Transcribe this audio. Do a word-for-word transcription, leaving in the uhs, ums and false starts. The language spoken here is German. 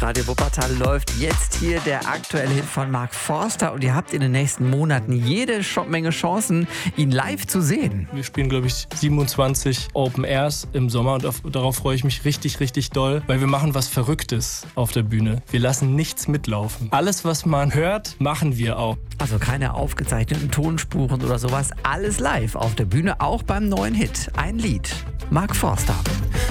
Radio Wuppertal läuft jetzt hier der aktuelle Hit von Mark Forster und ihr habt in den nächsten Monaten jede Menge Chancen, ihn live zu sehen. Wir spielen, glaube ich, siebenundzwanzig Open Airs im Sommer und auf, darauf freue ich mich richtig, richtig doll, weil wir machen was Verrücktes auf der Bühne. Wir lassen nichts mitlaufen. Alles, was man hört, machen wir auch. Also keine aufgezeichneten Tonspuren oder sowas, alles live auf der Bühne, auch beim neuen Hit. Ein Lied. Mark Forster.